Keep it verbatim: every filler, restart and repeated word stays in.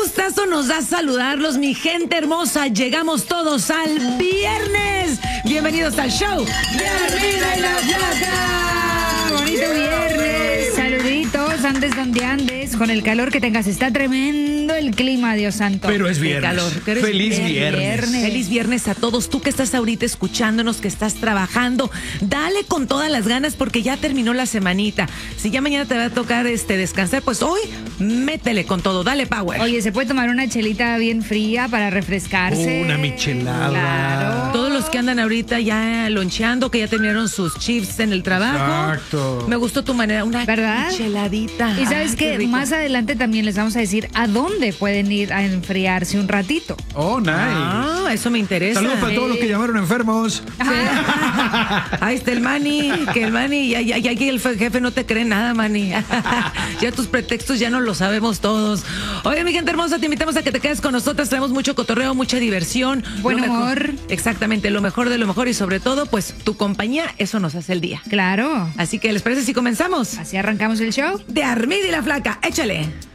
gustazo nos da saludarlos, mi gente hermosa. Llegamos todos al viernes. Bienvenidos al show de Armida y la Flaca. Bonito viernes. Saluditos, andes donde andes. Con el calor que tengas, está tremendo el clima, Dios santo. Pero es Qué viernes. calor, que eres Feliz viernes. viernes. Feliz viernes a todos. Tú que estás ahorita escuchándonos, que estás trabajando, dale con todas las ganas porque ya terminó la semanita. Si ya mañana te va a tocar este descansar, pues hoy métele con todo. Dale power. Oye, se puede tomar una chelita bien fría para refrescarse. Una michelada. Claro. Todos los que andan ahorita ya loncheando, que ya terminaron sus shifts en el trabajo. Exacto. Me gustó tu manera, una ¿verdad? micheladita. Y sabes Ay, que rico. más adelante también les vamos a decir a dónde pueden ir a enfriarse un ratito. Oh, nice. Ah, eso me interesa. Saludos para todos los que llamaron enfermos. Ahí está el Manny, que el Manny, ya, ya, ya que el jefe no te cree nada, Manny. Ya tus pretextos ya no lo sabemos todos. Oye, mi gente hermosa, te invitamos a que te quedes con nosotros. Traemos mucho cotorreo, mucha diversión. Buen Lo mejor- humor. Exactamente, lo mejor de lo mejor y sobre todo, pues, tu compañía, eso nos hace el día. Claro. Así que, ¿les parece si comenzamos? Así arrancamos el show. De Armida y la Flaca, échale.